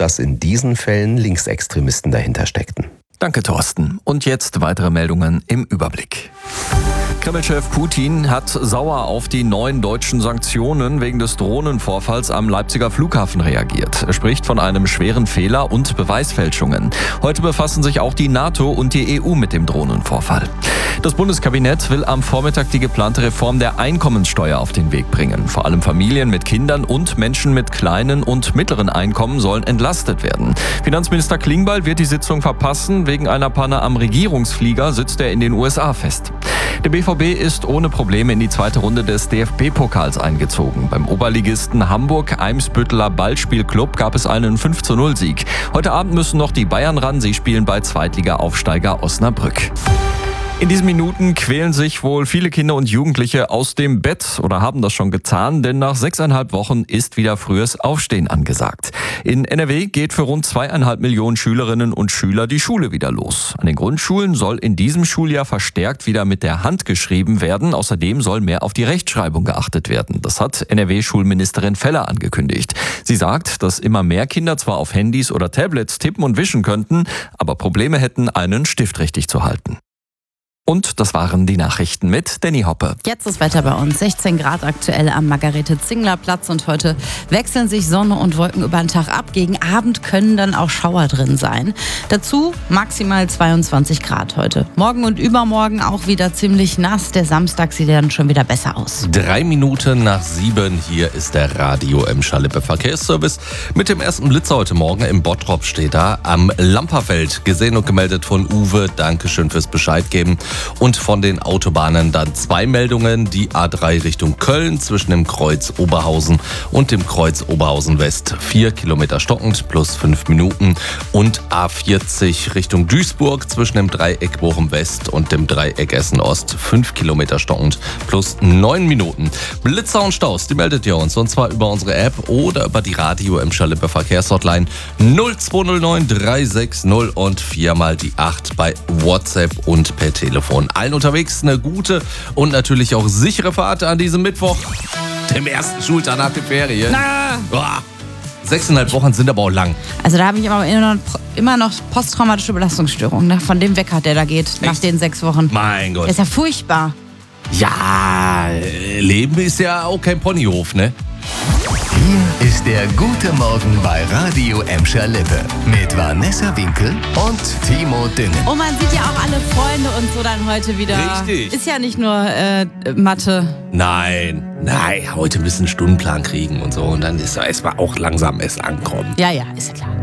dass in diesen Fällen Linksextremisten dahinter steckten. Danke, Thorsten. Und jetzt weitere Meldungen im Überblick. Kreml-Chef Putin hat sauer auf die neuen deutschen Sanktionen wegen des Drohnenvorfalls am Leipziger Flughafen reagiert. Er spricht von einem schweren Fehler und Beweisfälschungen. Heute befassen sich auch die NATO und die EU mit dem Drohnenvorfall. Das Bundeskabinett will am Vormittag die geplante Reform der Einkommenssteuer auf den Weg bringen. Vor allem Familien mit Kindern und Menschen mit kleinen und mittleren Einkommen sollen entlastet werden. Finanzminister Klingbeil wird die Sitzung verpassen. Wegen einer Panne am Regierungsflieger sitzt er in den USA fest. Der BVB ist ohne Probleme in die zweite Runde des DFB-Pokals eingezogen. Beim Oberligisten Hamburg-Eimsbütteler Ballspielclub gab es einen 5:0-Sieg. Heute Abend müssen noch die Bayern ran. Sie spielen bei Zweitliga-Aufsteiger Osnabrück. In diesen Minuten quälen sich wohl viele Kinder und Jugendliche aus dem Bett oder haben das schon getan, denn nach 6,5 Wochen ist wieder frühes Aufstehen angesagt. In NRW geht für rund 2,5 Millionen Schülerinnen und Schüler die Schule wieder los. An den Grundschulen soll in diesem Schuljahr verstärkt wieder mit der Hand geschrieben werden. Außerdem soll mehr auf die Rechtschreibung geachtet werden. Das hat NRW-Schulministerin Feller angekündigt. Sie sagt, dass immer mehr Kinder zwar auf Handys oder Tablets tippen und wischen könnten, aber Probleme hätten, einen Stift richtig zu halten. Und das waren die Nachrichten mit Danny Hoppe. Jetzt das Wetter bei uns. 16 Grad aktuell am Margarete-Zingler-Platz und heute wechseln sich Sonne und Wolken über den Tag ab. Gegen Abend können dann auch Schauer drin sein. Dazu maximal 22 Grad heute. Morgen und übermorgen auch wieder ziemlich nass. Der Samstag sieht dann schon wieder besser aus. 3 Minuten nach 7. Hier ist der Radio Emscher-Lippe Verkehrsservice. Mit dem ersten Blitzer heute Morgen im Bottrop steht da am Lamperfeld. Gesehen und gemeldet von Uwe. Dankeschön fürs Bescheid geben. Und von den Autobahnen dann 2 Meldungen. Die A3 Richtung Köln zwischen dem Kreuz Oberhausen und dem Kreuz Oberhausen West 4 Kilometer stockend plus 5 Minuten. Und A40 Richtung Duisburg zwischen dem Dreieck Bochum West und dem Dreieck Essen Ost 5 Kilometer stockend plus 9 Minuten. Blitzer und Staus, die meldet ihr uns. Und zwar über unsere App oder über die Radio Emscher-Lippe Verkehrshotline 0209 360 und 4 mal die 8 bei WhatsApp und per Telefon. Allen unterwegs eine gute und natürlich auch sichere Fahrt an diesem Mittwoch, dem ersten Schultag nach den Ferien. 6,5 Wochen sind aber auch lang. Also da habe ich immer noch posttraumatische Belastungsstörungen, ne? Von dem Wecker, der da geht, nach den 6 Wochen. Mein Gott. Das ist ja furchtbar. Ja, Leben ist ja auch kein Ponyhof, ne? Hier ist der Gute Morgen bei Radio Emscher-Lippe mit Vanessa Winkel und Timo Düngen. Und man sieht ja auch alle Freunde und so dann heute wieder. Richtig. Ist ja nicht nur Mathe. Nein, heute müssen wir einen Stundenplan kriegen und so. Und dann ist erstmal auch langsam ankommen. Ja, ist ja klar.